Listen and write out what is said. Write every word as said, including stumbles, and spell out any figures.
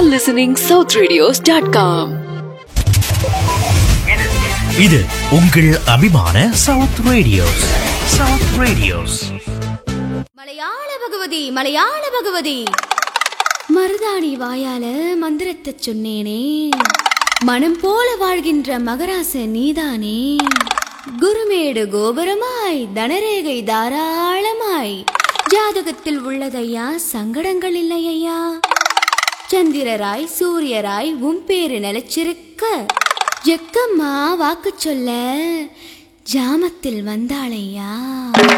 are listening south radios dot com. இது உங்கள் அபிமான சவுத் ரேடியோஸ். South radios. மலையாள பகவதி மலையாள பகவதி மருதாணி வாயால மந்திரத்தை சொன்னேனே, மனம் போல வாழ்கின்ற மகராச நீதானே. குருமேடு கோபுரமாய் தனரேகை தாராளமாய் ஜாதகத்தில் உள்ளதையா, சங்கடங்கள் இல்லையா. சந்திரராய் சூரியராய் உன் பேரு நிலைச்சிருக்க, ஜக்கம்மா வாக்கு சொல்ல ஜாமத்தில் வந்தாளையா.